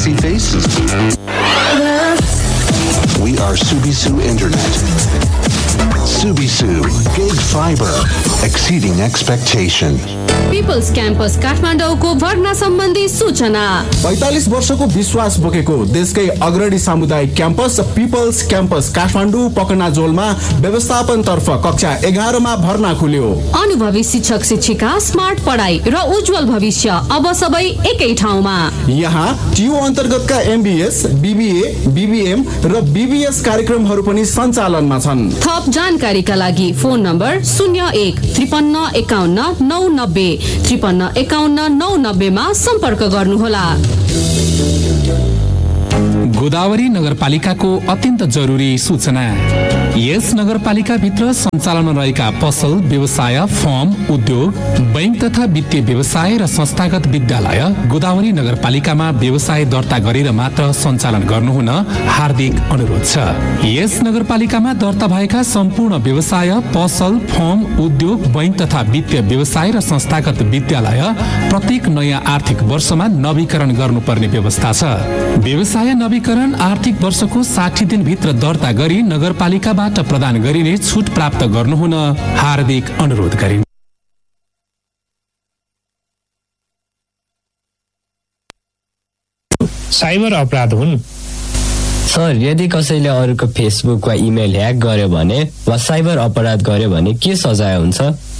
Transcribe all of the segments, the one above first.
see faces. We are Subisu Internet. Subisu Gig Fiber, exceeding expectation. People's campus काठमाडौँको भर्ना सम्बन्धी सूचना। 45 वर्षको विश्वास बोकेको देशकै अग्रणी सामुदायिक क्याम्पस पिपल्स क्याम्पस काठमाडौँ पकनाजोलमा व्यवस्थापन तर्फ कक्षा 11 मा भर्ना खुल्यो। अनुभवी शिक्षक शिक्षिका, स्मार्ट पढाइ र उज्जवल भविष्य अब सबै एकै ठाउँमा। यहाँ टियु अन्तर्गतका MBS, BBA, BBM र BBS कार्यक्रमहरू पनि सञ्चालनमा छन्। थप जानकारीका लागि फोन नम्बर 01 53 51 990 53 51 990 मा सम्पर्क गर्नुहोला। गोदावरी नगरपालिकाको अत्यन्त जरुरी सूचना। यस नगरपालिका भित्र सञ्चालन रहेका पसल, व्यवसाय, फर्म, उद्योग, बैंक तथा वित्तीय व्यवसाय र संस्थागत विद्यालय गोदावरी नगरपालिकामा व्यवसाय दर्ता गरेर मात्र सञ्चालन गर्नुहुन हार्दिक अनुरोध छ। यस नगरपालिकामा दर्ता भएका सम्पूर्ण व्यवसाय, पसल, फर्म, उद्योग, बैंक तथा वित्तीय व्यवसाय र संस्थागत विद्यालय प्रत्येक नयाँ आर्थिक वर्षमा नवीकरण गर्नुपर्ने व्यवस्था छ। व्यवसाय नवीकरण आर्थिक वर्षको 60 दिन भित्र दर्ता गरी नगरपालिकाबाट प्रदान गरिने छुट प्राप्त गर्नुहुन हार्दिक अनुरोध गरिन्छ। साइबर अपराध हुन्। सर, यदि कसैले अरूको फेसबुक वा इमेल ह्याक गर्यो भने वा साइबर अपराध गर्यो भने के सजाय हुन्छ?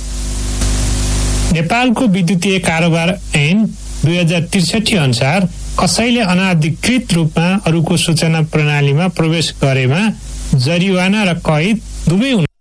नेपालको विद्युतीय कारोबार ऐन 2063 अनुसार कसैले अनाधिकृत रूपमा अरूको सूचना प्रणालीमा प्रवेश गरेमा जरिवाना र कैद दुवै